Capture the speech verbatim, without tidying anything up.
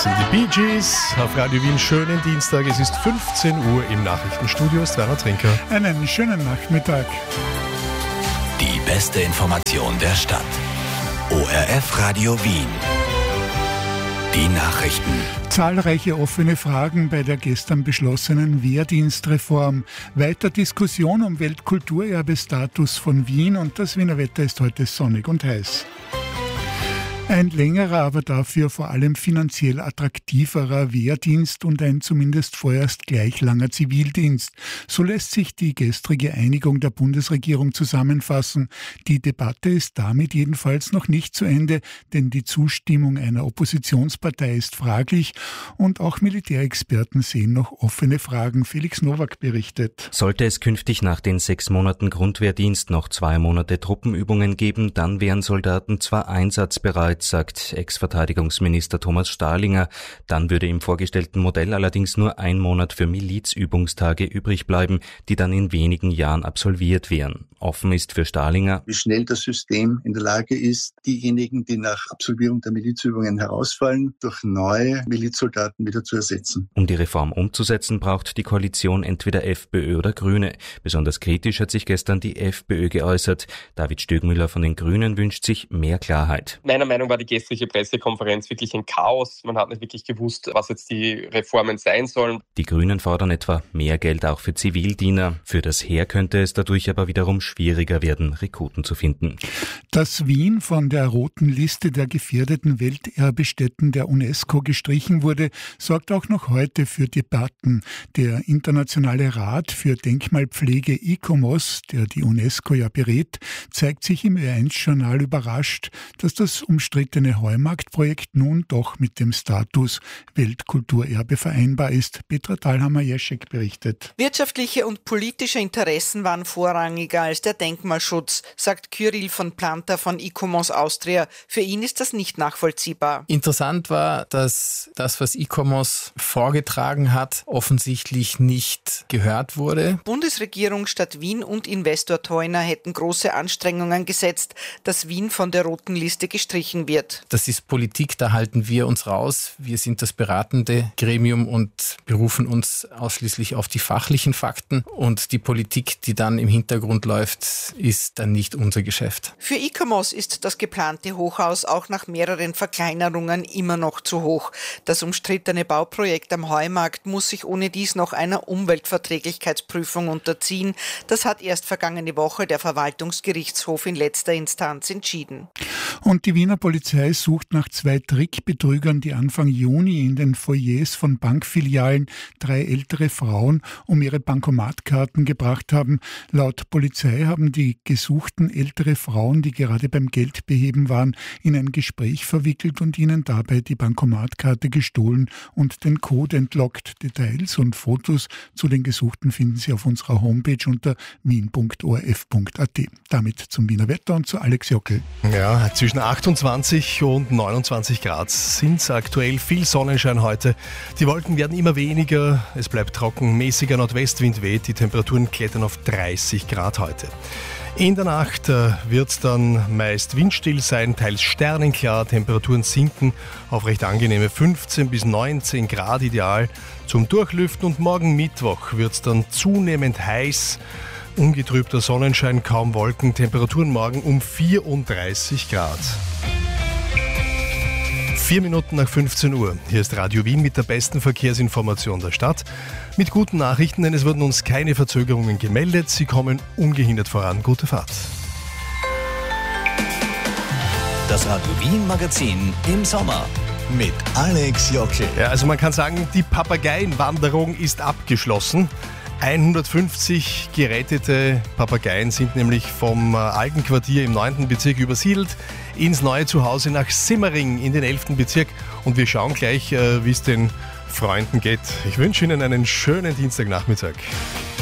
sind die Bee Gees auf Radio Wien. Schönen Dienstag, es ist fünfzehn Uhr im Nachrichtenstudio, ist Werner Trinker. Einen schönen Nachmittag. Die beste Information der Stadt. O R F Radio Wien. Die Nachrichten. Zahlreiche offene Fragen bei der gestern beschlossenen Wehrdienstreform. Weiter Diskussion um Weltkulturerbestatus von Wien und das Wiener Wetter ist heute sonnig und heiß. Ein längerer, aber dafür vor allem finanziell attraktiverer Wehrdienst und ein zumindest vorerst gleich langer Zivildienst. So lässt sich die gestrige Einigung der Bundesregierung zusammenfassen. Die Debatte ist damit jedenfalls noch nicht zu Ende, denn die Zustimmung einer Oppositionspartei ist fraglich und auch Militärexperten sehen noch offene Fragen. Felix Nowak berichtet. Sollte es künftig nach den sechs Monaten Grundwehrdienst noch zwei Monate Truppenübungen geben, dann wären Soldaten zwar einsatzbereit, sagt Ex-Verteidigungsminister Thomas Stahlinger. Dann würde im vorgestellten Modell allerdings nur ein Monat für Milizübungstage übrig bleiben, die dann in wenigen Jahren absolviert wären. Offen ist für Stahlinger, wie schnell das System in der Lage ist, diejenigen, die nach Absolvierung der Milizübungen herausfallen, durch neue Milizsoldaten wieder zu ersetzen. Um die Reform umzusetzen, braucht die Koalition entweder FPÖ oder Grüne. Besonders kritisch hat sich gestern die FPÖ geäußert. David Stögmüller von den Grünen wünscht sich mehr Klarheit. Meiner Meinung nach war die gestrige Pressekonferenz wirklich ein Chaos. Man hat nicht wirklich gewusst, was jetzt die Reformen sein sollen. Die Grünen fordern etwa mehr Geld auch für Zivildiener. Für das Heer könnte es dadurch aber wiederum schwieriger werden, Rekruten zu finden. Dass Wien von der roten Liste der gefährdeten Welterbestätten der UNESCO gestrichen wurde, sorgt auch noch heute für Debatten. Der Internationale Rat für Denkmalpflege I C O M O S, der die UNESCO ja berät, zeigt sich im Ö eins Journal überrascht, dass das umstrittene Heumarktprojekt nun doch mit dem Status Weltkulturerbe vereinbar ist. Petra Thalhammer-Jeschek berichtet. Wirtschaftliche und politische Interessen waren vorrangiger als der Denkmalschutz, sagt Kyrill von Planta von I C O M O S Austria. Für ihn ist das nicht nachvollziehbar. Interessant war, dass das, was I C O M O S vorgetragen hat, offensichtlich nicht gehört wurde. Bundesregierung, Stadt Wien und Investor Theuner hätten große Anstrengungen gesetzt, dass Wien von der roten Liste gestrichen wird. Das ist Politik, da halten wir uns raus. Wir sind das beratende Gremium und berufen uns ausschließlich auf die fachlichen Fakten. Und die Politik, die dann im Hintergrund läuft, ist dann nicht unser Geschäft. Für I C O M O S ist das geplante Hochhaus auch nach mehreren Verkleinerungen immer noch zu hoch. Das umstrittene Bauprojekt am Heumarkt muss sich ohne dies noch einer Umweltverträglichkeitsprüfung unterziehen. Das hat erst vergangene Woche der Verwaltungsgerichtshof in letzter Instanz entschieden. Und die Wiener Polizei sucht nach zwei Trickbetrügern, die Anfang Juni in den Foyers von Bankfilialen drei ältere Frauen um ihre Bankomatkarten gebracht haben. Laut Polizei haben die gesuchten ältere Frauen, die gerade beim Geldbeheben waren, in ein Gespräch verwickelt und ihnen dabei die Bankomatkarte gestohlen und den Code entlockt. Details und Fotos zu den Gesuchten finden Sie auf unserer Homepage unter wien punkt o r f punkt a t. Damit zum Wiener Wetter und zu Alex Jockel. Ja, zwischen achtundzwanzig und neunundzwanzig Grad sind es aktuell. Viel Sonnenschein heute. Die Wolken werden immer weniger. Es bleibt trocken. Mäßiger Nordwestwind weht. Die Temperaturen klettern auf dreißig Grad heute. In der Nacht äh, wird es dann meist windstill sein, teils sternenklar. Temperaturen sinken auf recht angenehme fünfzehn bis neunzehn Grad ideal zum Durchlüften. Und morgen Mittwoch wird es dann zunehmend heiß. Ungetrübter Sonnenschein, kaum Wolken, Temperaturen morgen um vierunddreißig Grad. Vier Minuten nach fünfzehn Uhr. Hier ist Radio Wien mit der besten Verkehrsinformation der Stadt. Mit guten Nachrichten, denn es wurden uns keine Verzögerungen gemeldet. Sie kommen ungehindert voran. Gute Fahrt. Das Radio Wien Magazin im Sommer mit Alex Jockel. Ja, also man kann sagen, die Papageienwanderung ist abgeschlossen. hundertfünfzig gerettete Papageien sind nämlich vom alten Quartier im neunten Bezirk übersiedelt ins neue Zuhause nach Simmering in den elften Bezirk. Und wir schauen gleich, wie es den Freunden geht. Ich wünsche Ihnen einen schönen Dienstagnachmittag.